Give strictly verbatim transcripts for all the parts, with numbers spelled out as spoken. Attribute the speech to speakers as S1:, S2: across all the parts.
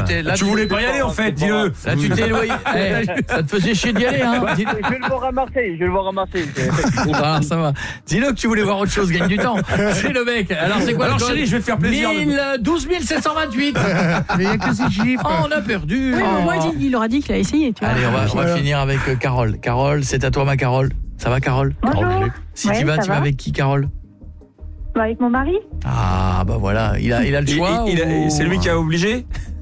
S1: t'es, là,
S2: tu voulais pas y aller en fait, dis-le.
S1: Là, tu t'es éloigné. Eh, ça te faisait chier d'y aller, hein.
S3: Je vais le voir à Marseille, je vais le voir à Marseille.
S1: Alors, ça va. Dis-le que tu voulais voir autre chose, gagne du temps. C'est le mec. Alors, c'est quoi
S2: Alors,
S1: le code?
S2: chérie, je vais te faire plaisir.
S1: douze mille sept cent vingt-huit.
S4: Mais il n'y a que ces chiffres.
S1: Oh, on a perdu.
S5: Oui, mais moi, il, il aura dit qu'il a essayé. Tu vois.
S1: Allez, on va, on va finir avec euh, Carole. Carole, c'est à toi, ma Carole. Ça va, Carole?
S6: Bonjour.
S1: Si
S6: Ouais,
S1: tu vas,
S6: ça
S1: tu
S6: va.
S1: vas avec qui, Carole?
S6: Bah, avec mon mari.
S1: Ah, bah voilà. Il a, il a le choix.
S2: Il- il- il a-
S1: ou-
S2: c'est lui qui a obligé.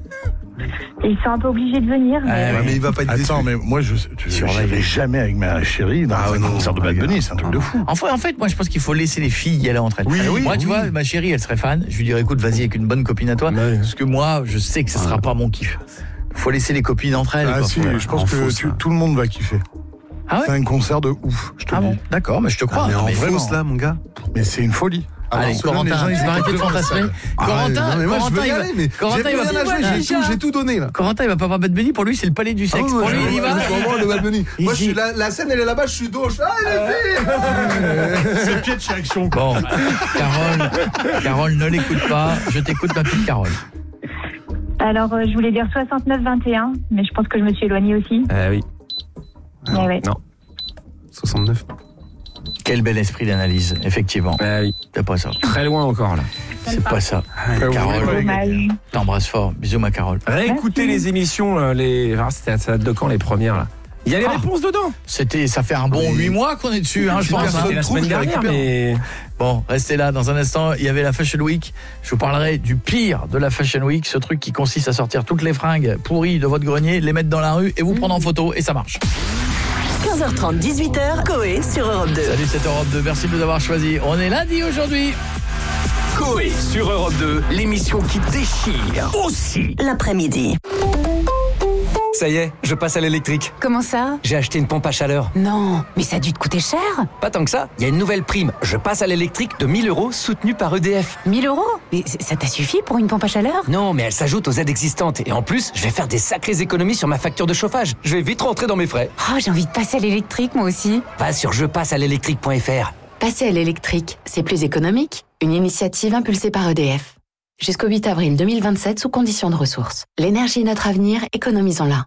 S6: Ils sont un peu obligés de venir. Mais...
S1: Ouais,
S4: Ouais, mais il va pas être Attends, mais moi, je ne vais jamais avec ma chérie dans un concert de Bad Bunny, c'est un truc de fou.
S1: En fait, en fait, moi, je pense qu'il faut laisser les filles y aller entre elles.
S4: Oui, oui,
S1: moi, tu
S4: oui.
S1: vois, ma chérie, elle serait fan. Je lui dirais, écoute, vas-y avec une bonne copine à toi.
S4: Ouais.
S1: Parce que moi, je sais que ça sera pas mon kiff. Faut laisser les copines entre elles.
S4: Ah
S1: quoi.
S4: si,
S1: Faut-
S4: je pense
S1: en
S4: que
S1: fausse,
S4: tu-
S1: là.
S4: tout le monde va kiffer.
S1: Ah
S4: C'est
S1: ouais
S4: un concert de ouf, je te
S1: Ah
S4: dis.
S1: bon, d'accord, mais je te crois.
S7: mais en
S1: Mais
S7: fausse
S1: vraiment.
S7: là, mon gars.
S4: Mais c'est une folie.
S1: Allez,
S4: Alors, selon les
S1: Corentin,
S4: gens, ils
S1: tu vas arrêter de
S4: sont
S1: fantasmer.
S4: Ah,
S1: Corentin,
S7: non, mais moi, je
S1: Corentin,
S7: veux y
S1: il va-
S7: aller, mais
S1: Corentin,
S7: j'ai
S1: il va
S7: rien à
S1: pas-
S7: jouer, j'ai tout, j'ai tout donné là.
S1: Corentin, il va pas voir Bad Bunny. Pour lui, c'est le palais du sexe.
S7: Ah,
S1: Pour
S7: moi,
S1: lui,
S7: je-
S1: il y va.
S7: je comprends le Bad Bunny. Moi, je
S1: Il
S7: suis
S1: dit-
S7: la, la scène, elle est là-bas, je suis dos, je fais ah les filles.
S4: C'est pied de chez Action.
S1: Bon, Carole, Carole, ne l'écoute pas. Je t'écoute, ma petite Carole.
S6: Alors, euh, je voulais dire soixante-neuf vingt et un, mais je pense que je me suis éloignée aussi.
S2: Ah oui.
S6: Mais ouais.
S2: Non. soixante-neuf.
S1: Quel bel esprit d'analyse, effectivement.
S2: Ah oui.
S1: C'est pas ça.
S2: Très loin encore là.
S1: C'est pas ça.
S4: ouais,
S1: Carole,
S4: ouais.
S6: Dommage.
S1: t'embrasse fort. Bisous, ma Carole.
S2: Réécoutez les émissions, euh, les. Ah, c'était ça date de quand les premières là? Il y a les
S1: Ah.
S2: réponses dedans.
S1: C'était, ça fait un bon huit mois qu'on est dessus, hein, je pense.
S7: personne
S1: hein.
S2: C'était la
S7: trouve,
S2: semaine
S7: je la
S2: dernière,
S7: récupère.
S2: mais.
S1: Bon, restez là. Dans un instant, il y avait la Fashion Week. Je vous parlerai du pire de la Fashion Week, ce truc qui consiste à sortir toutes les fringues pourries de votre grenier, les mettre dans la rue et vous prendre en photo, et ça marche.
S8: quinze heures trente, dix-huit heures, Coé sur Europe deux.
S1: Salut, c'est Europe deux. Merci de nous avoir choisis. On est lundi aujourd'hui.
S9: Coé sur Europe deux, l'émission qui déchire aussi.
S8: L'après-midi.
S10: Ça y est, je passe à l'électrique.
S5: Comment ça?
S10: J'ai acheté une pompe à chaleur.
S5: Non, mais ça a dû te coûter cher.
S10: Pas tant que ça, il y a une nouvelle prime. Je passe à l'électrique de mille euros soutenue par E D F.
S5: mille euros? Mais c- ça t'a suffi pour une pompe à chaleur?
S10: Non, mais elle s'ajoute aux aides existantes. Et en plus, je vais faire des sacrées économies sur ma facture de chauffage. Je vais vite rentrer dans mes frais.
S5: Oh, j'ai envie de passer à l'électrique, moi aussi.
S10: Va sur je passe à l'électrique point F R.
S11: Passer à l'électrique, c'est plus économique. Une initiative impulsée par E D F. Jusqu'au huit avril deux mille vingt-sept sous conditions de ressources. L'énergie est notre avenir, économisons-la.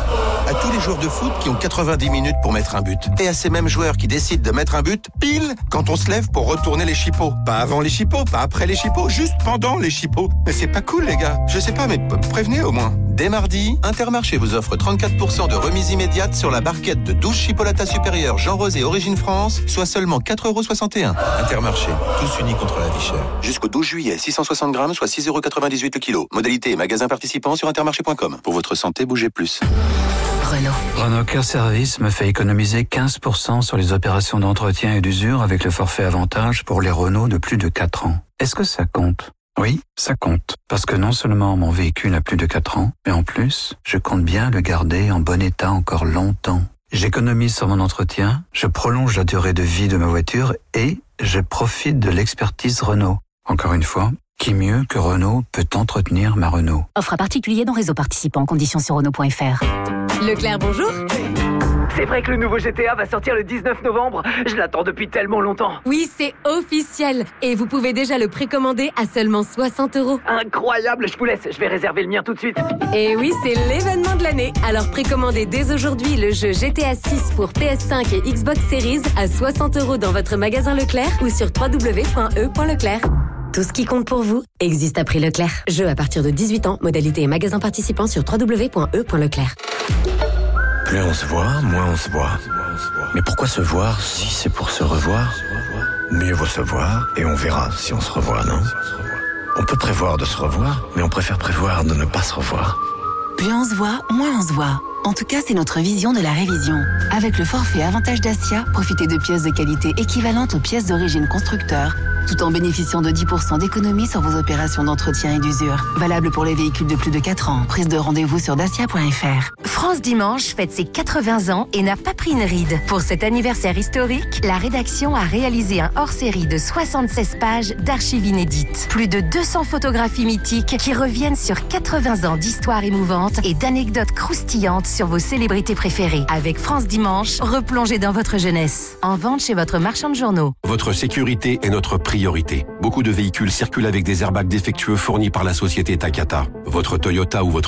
S12: À tous les joueurs de foot qui ont quatre-vingt-dix minutes pour mettre un but. Et à ces mêmes joueurs qui décident de mettre un but pile quand on se lève pour retourner les chipots. Pas avant les chipots, pas après les chipots, juste pendant les chipots. Mais c'est pas cool les gars. Je sais pas, mais p- prévenez au moins. Dès mardi, Intermarché vous offre trente-quatre pour cent de remise immédiate sur la barquette de douze chipolatas supérieures Jean Rosé Origine France, soit seulement quatre euros soixante et un. Intermarché, tous unis contre la vie chère. Jusqu'au douze juillet, six cent soixante grammes, soit six euros quatre-vingt-dix-huit le kilo. Modalité et magasin participant sur intermarché point com. Pour votre santé, bougez plus.
S11: Renault.
S13: Renault Care Service me fait économiser quinze pour cent sur les opérations d'entretien et d'usure avec le forfait avantage pour les Renault de plus de quatre ans. Est-ce que ça compte? Oui, ça compte. Parce que non seulement mon véhicule a plus de quatre ans, mais en plus, je compte bien le garder en bon état encore longtemps. J'économise sur mon entretien, je prolonge la durée de vie de ma voiture et je profite de l'expertise Renault. Encore une fois, qui mieux que Renault peut entretenir ma Renault?
S5: Offre à particulier dans réseau participant. Conditions sur Renault point F R.
S8: Leclerc, bonjour.
S14: C'est vrai que le nouveau G T A va sortir le dix-neuf novembre. Je l'attends depuis tellement longtemps.
S15: Oui, c'est officiel. Et vous pouvez déjà le précommander à seulement soixante euros.
S14: Incroyable, je vous laisse. Je vais réserver le mien tout de suite.
S15: Et oui, c'est l'événement de l'année. Alors précommandez dès aujourd'hui le jeu G T A six pour P S cinq et Xbox Series à soixante euros dans votre magasin Leclerc ou sur w w w point e point leclerc. Tout ce qui compte pour vous existe à prix Leclerc. Jeu à partir de dix-huit ans, modalité et magasin participant sur w w w point e point leclerc.
S16: Plus on se voit, moins on se voit. Mais pourquoi se voir si c'est pour se revoir? Mieux vaut se voir et on verra si on se revoit, non? On peut prévoir de se revoir, mais on préfère prévoir de ne pas se revoir.
S11: Plus on se voit, moins on se voit. En tout cas, c'est notre vision de la révision. Avec le forfait Avantage Dacia, profitez de pièces de qualité équivalentes aux pièces d'origine constructeur, tout en bénéficiant de dix pour cent d'économie sur vos opérations d'entretien et d'usure. Valable pour les véhicules de plus de quatre ans. Prise de rendez-vous sur dacia point F R.
S17: France Dimanche fête ses quatre-vingts ans et n'a pas pris une ride. Pour cet anniversaire historique, la rédaction a réalisé un hors-série de soixante-seize pages d'archives inédites. Plus de deux cents photographies mythiques qui reviennent sur quatre-vingts ans d'histoires émouvantes et d'anecdotes croustillantes sur vos célébrités préférées. Avec France Dimanche, replongez dans votre jeunesse. En vente chez votre marchand de journaux.
S18: Votre sécurité est notre priorité. Beaucoup de véhicules circulent avec des airbags défectueux fournis par la société Takata. Votre Toyota ou votre